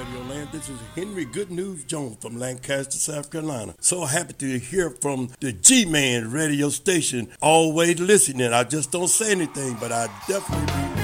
Radio Land. This is Henry Good News Jones from Lancaster, South Carolina. So happy to hear from the G-Man radio station. Always listening. I just don't say anything, but I definitely be